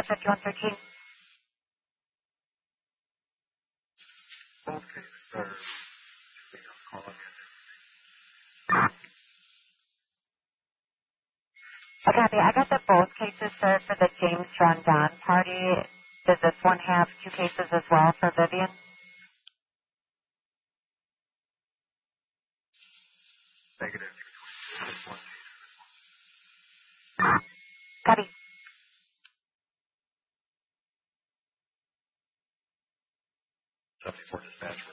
Delta 5113. Both cases, sir. Calling in. I copy. I got the both cases, sir, for the James John Don party. Does this one have 2 cases as well for Vivian? Negative. Just one. Copy. 74 dispatch.